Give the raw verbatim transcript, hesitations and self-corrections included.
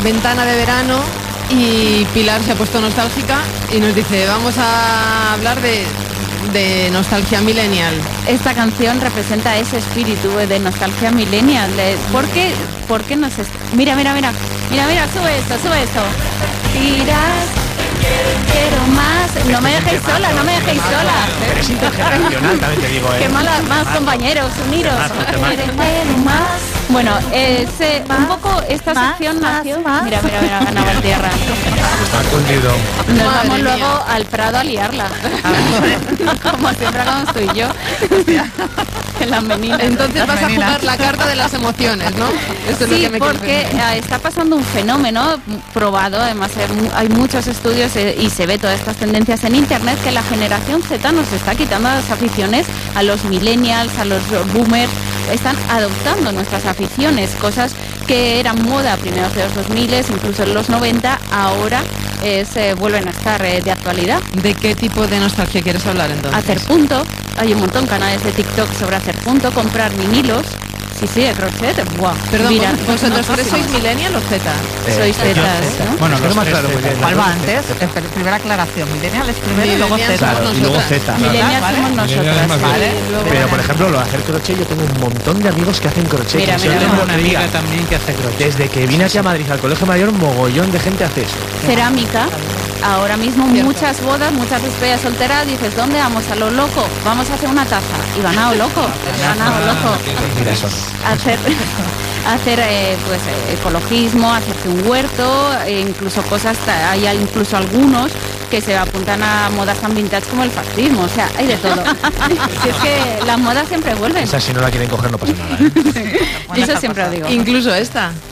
ventana de verano y Pilar se ha puesto nostálgica y nos dice, vamos a hablar de, de nostalgia millennial. Esta canción representa ese espíritu de nostalgia millennial. ¿Por qué, por qué nos... Est- mira, mira, mira, mira, mira, sube esto, sube esto. Tiras, quiero más. No me dejéis sola, no me dejéis sola. Pero es intergeneracional, también te digo, ¿eh? Qué mala, más compañeros, uniros. Quiero más. Bueno, eh, se, un poco esta más, sección más, nació... más. Mira, mira, mira, ganaba tierra. Está cundido. Nos Madre vamos mía. luego al Prado a liarla. Como siempre hagamos tú y yo. En las meninas. Entonces vas a meninas. jugar la carta de las emociones, ¿no? Eso es lo Sí, que me porque quieres decir. eh, está pasando un fenómeno probado, además hay mu- hay muchos estudios eh, y se ve todas estas tendencias en internet, que la generación Z nos está quitando las aficiones a los millennials, a los boomers, están adoptando nuestras aficiones, cosas que eran moda a primeros de los dos mil, incluso en los noventa, ahora eh, se vuelven a estar eh, de actualidad. ¿De qué tipo de nostalgia quieres hablar entonces? Hacer punto, hay un montón de canales de TikTok sobre hacer punto, comprar vinilos, sí, sí, de crochet, buah, Perdón, mira, ¿vosotros tres sois muchísimos. millennial o Z? Sois Eh, yo- zetas, ¿no? Bueno, Es que los no me tres aclaro muy Z. bien. ¿Cuál va antes? Eh, Primera aclaración. Millennial es primero y luego Millennial Z. Claro, y luego Z. Millennials ¿Vale? somos Millennial es nosotras, más vale. bien. Luego- Pero, por ejemplo, lo de hacer crochet, yo tengo un montón de amigos que hacen crochet. Mira, que mira, yo mira. tengo una una amiga amiga también que hace crochet. Desde que vine aquí a Madrid, al Colegio Mayor, mogollón de gente hace eso. Cerámica, ahora mismo Cierto. muchas bodas, muchas despedidas solteras, dices, ¿dónde vamos? A lo loco, vamos a hacer una taza. Y van a lo loco, van a lo loco. Mira eso. Hacer, hacer eh, pues eh, ecologismo, hacerse un huerto, e incluso cosas, ta- hay incluso algunos que se apuntan a modas tan vintage como el fascismo, o sea, hay de todo. Si es que las modas siempre vuelven, Esa si no la quieren coger no pasa nada, ¿eh? eso siempre lo digo. Incluso esta.